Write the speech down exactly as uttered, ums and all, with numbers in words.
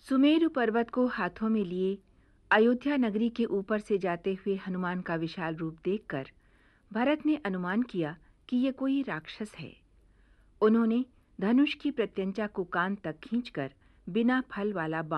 सुमेरु पर्वत को हाथों में लिए अयोध्या नगरी के ऊपर से जाते हुए हनुमान का विशाल रूप देखकर भरत ने अनुमान किया कि ये कोई राक्षस है। उन्होंने धनुष की प्रत्यंचा को कान तक खींचकर बिना फल वाला